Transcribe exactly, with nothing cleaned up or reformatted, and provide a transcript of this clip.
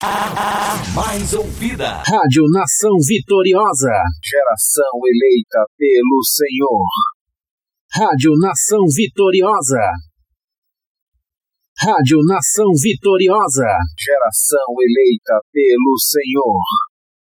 Mais ouvida. Rádio Nação Vitoriosa. Geração eleita pelo Senhor. Rádio Nação Vitoriosa. Rádio Nação Vitoriosa. Geração eleita pelo Senhor.